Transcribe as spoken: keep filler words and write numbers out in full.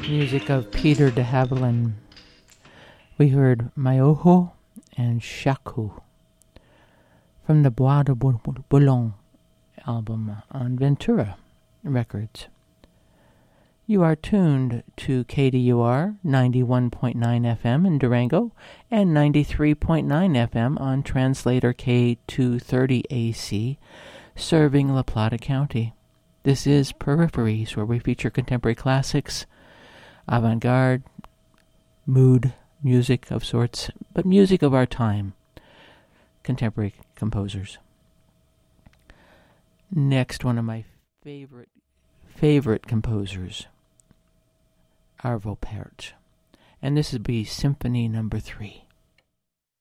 Music of Peter de Havilland. We heard Mayoho and Shaku from the Bois de Boulogne album on Ventura Records. You are tuned to K D U R ninety-one point nine F M in Durango and ninety-three point nine F M on translator K two thirty A C, serving La Plata County. This is Peripheries, where we feature contemporary classics, avant-garde, mood, music of sorts, but music of our time, contemporary composers. Next, one of my favorite, favorite composers, Arvo Pärt, and this would be Symphony Number Three.